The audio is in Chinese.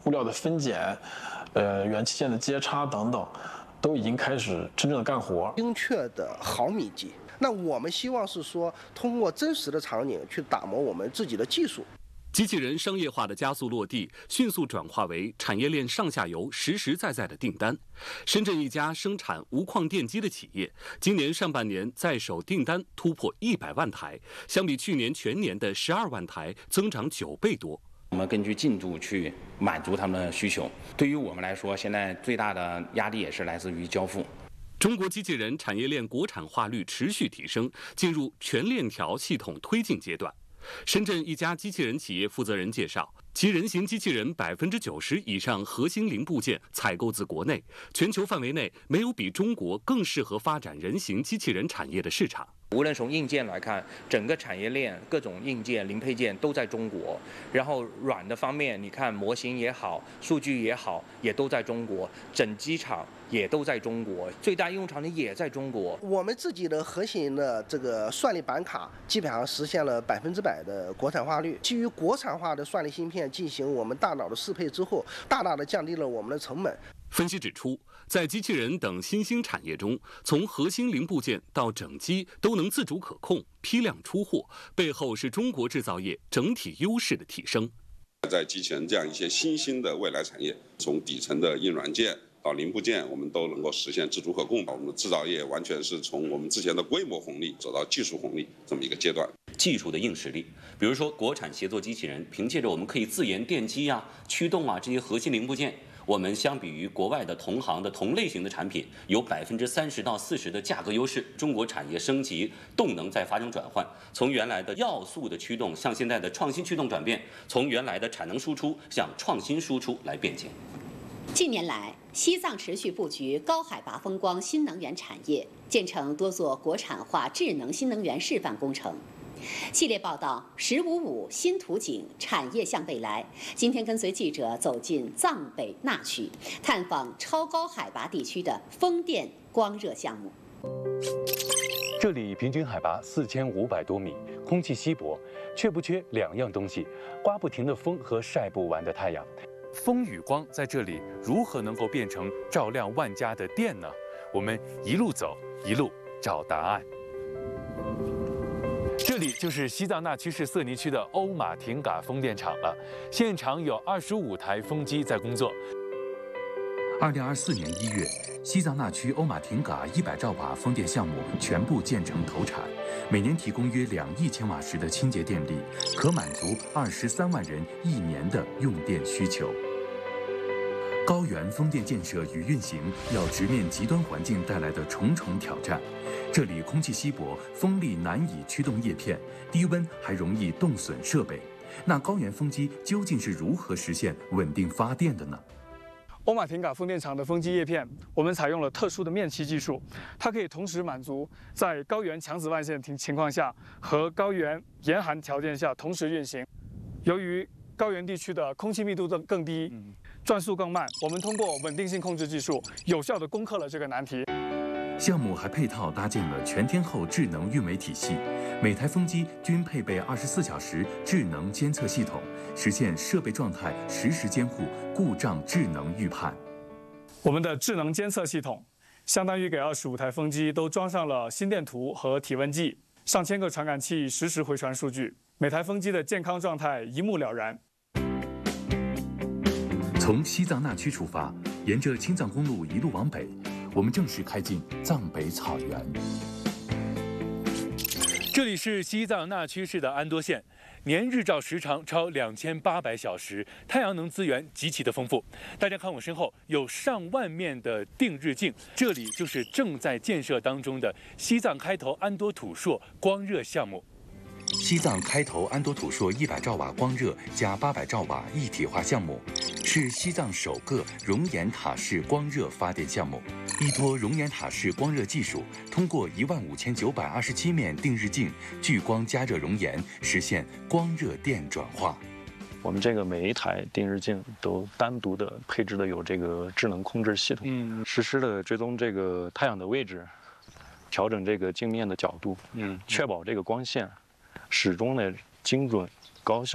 物料的分拣，元器件的接插等等，都已经开始真正的干活。 精确的毫米计，那我们希望是说，通过真实的场景去打磨我们自己的技术。 机器人商业化的加速落地，迅速转化为产业链上下游实实在在的订单。深圳一家生产无框电机的企业，今年上半年在手订单突破100万台，相比去年全年的12万台，增长9倍多。 我们根据进度去满足他们的需求。对于我们来说，现在最大的压力也是来自于交付。 中国机器人产业链国产化率持续提升，进入全链条系统推进阶段。深圳一家机器人企业负责人介绍，其人形机器人90%以上核心零部件采购自国内，全球范围内没有比中国更适合发展人形机器人产业的市场。 无论从硬件来看，整个产业链各种硬件、零配件都在中国。然后软的方面，你看模型也好，数据也好，也都在中国。整机厂也都在中国，最大应用场景也在中国。 我们自己的核心的这个算力板卡基本上实现了100%的国产化率。基于国产化的算力芯片进行我们大脑的适配之后，大大的降低了我们的成本。 分析指出，在机器人等新兴产业中，从核心零部件到整机都能自主可控、批量出货，背后是中国制造业整体优势的提升。 在机器人这样一些新兴的未来产业，从底层的硬软件到零部件，我们都能够实现自主可控。我们的制造业完全是从我们之前的规模红利走到技术红利这么一个阶段。 技术的硬实力，比如说国产协作机器人，凭借着我们可以自研电机啊、驱动啊这些核心零部件，我们相比于国外的同行的同类型的产品，有30%到40%的价格优势。中国产业升级，动能在发生转换，从原来的要素的驱动向现在的创新驱动转变，从原来的产能输出向创新输出来变迁。 近年来，西藏持续布局高海拔风光新能源产业，建成多座国产化智能新能源示范工程。系列报道“15.5新图景，产业向未来”。今天跟随记者走进藏北纳区，探访超高海拔地区的风电光热项目。 这里平均海拔4500多米，空气稀薄，却不缺2样东西：刮不停的风和晒不完的太阳。风与光在这里如何能够变成照亮万家的电呢？我们一路走，一路找答案。这里就是西藏纳曲市色尼区的欧马廷嘎风电场了，现场有25台风机在工作。2024年1月，西藏纳区欧马廷嘎100兆瓦风电项目全部建成投产，每年提供约2亿千瓦时的清洁电力，可满足23万人1年的用电需求。高原风电建设与运行要直面极端环境带来的重重挑战。这里空气稀薄，风力难以驱动叶片，低温还容易冻损设备。那高原风机究竟是如何实现稳定发电的呢？ 欧马廷嘎风电场的风机叶片，我们采用了特殊的面漆技术，它可以同时满足在高原强紫外线情况下和高原严寒条件下同时运行。由于高原地区的空气密度更低，转速更慢，我们通过稳定性控制技术，有效地攻克了这个难题。 项目还配套搭建了全天候智能运维体系，每台风机均配备24小时智能监测系统，实现设备状态实时监护、故障智能预判。 我们的智能监测系统相当于给25台风机都装上了心电图和体温计，上千个传感器实时回传数据，每台风机的健康状态一目了然。 从西藏纳区出发，沿着青藏公路一路往北，我们正式开进藏北草原。这里是西藏纳曲市的安多县，年日照时长超2800小时，太阳能资源极其的丰富。大家看我身后有上万面的定日镜，这里就是正在建设当中的西藏开头安多土硕光热项目。西藏开头安多土硕100兆瓦光热加800兆瓦一体化项目，是西藏首个熔岩塔式光热发电项目。依托熔岩塔式光热技术，通过15927面定日镜聚光加热熔岩，实现光热电转化。 我们这个每一台定日镜都单独的配置的有这个智能控制系统，实时的追踪这个太阳的位置，调整这个镜面的角度，确保这个光线始终的精准高效。